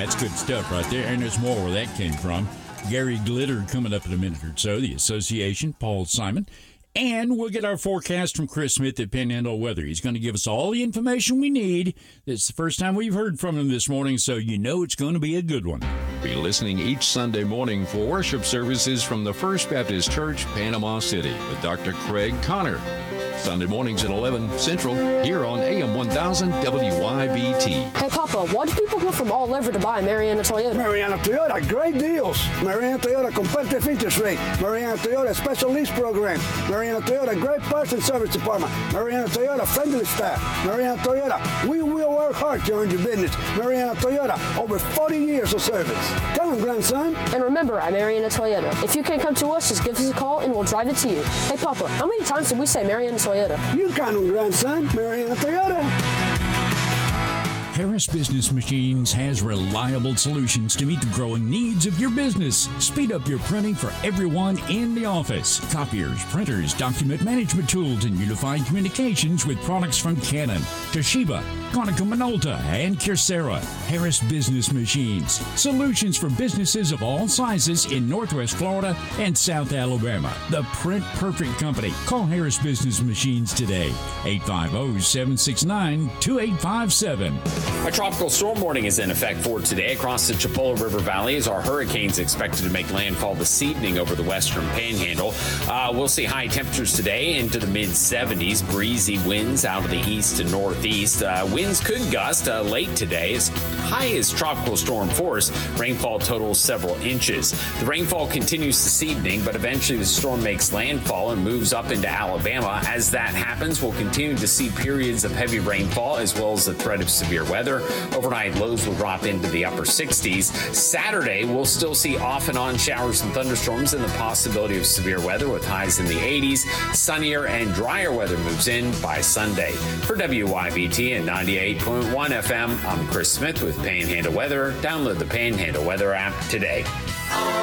That's good stuff right there. And there's more where that came from. Gary Glitter coming up in a minute or so. The Association, Paul Simon. And we'll get our forecast from Chris Smith at Panhandle Weather. He's going to give us all the information we need. It's the first time we've heard from him this morning, so you know it's going to be a good one. Be listening each Sunday morning for worship services from the First Baptist Church, Panama City, with Dr. Craig Connor. Sunday mornings at 11 Central, here on AM 1000 WYBT. Hey, Papa, why do people go from all over to buy Mariana Toyota? Mariana Toyota, great deals. Mariana Toyota, competitive interest rate. Mariana Toyota, special lease program. Mariana Toyota, great parts and service department. Mariana Toyota, friendly staff. Mariana Toyota, we will work hard to earn your business. Mariana Toyota, over 40 years of service. Come on, grandson. And remember, at Mariana Toyota, if you can't come to us, just give us a call and we'll drive it to you. Hey, Papa, how many times did we say Mariana Toyota? You count on, grandson. Mariana Toyota. Harris Business Machines has reliable solutions to meet the growing needs of your business. Speed up your printing for everyone in the office. Copiers, printers, document management tools, and unified communications with products from Canon, Toshiba, Konica Minolta, and Kyocera. Harris Business Machines. Solutions for businesses of all sizes in Northwest Florida and South Alabama. The Print Perfect Company. Call Harris Business Machines today. 850-769-2857. A tropical storm warning is in effect for today across the Chipola River Valley as our hurricane's expected to make landfall this evening over the western panhandle. We'll see high temperatures today into the mid-70s. Breezy winds out of the east and northeast. Winds could gust late today as high as tropical storm force. Rainfall totals several inches. The rainfall continues this evening, but eventually the storm makes landfall and moves up into Alabama. As that happens, we'll continue to see periods of heavy rainfall as well as the threat of severe weather. Overnight lows will drop into the upper 60s. Saturday, we'll still see off and on showers and thunderstorms and the possibility of severe weather with highs in the 80s. Sunnier and drier weather moves in by Sunday. For WYBT and 98.1 FM, I'm Chris Smith with Panhandle Weather. Download the Panhandle Weather app today.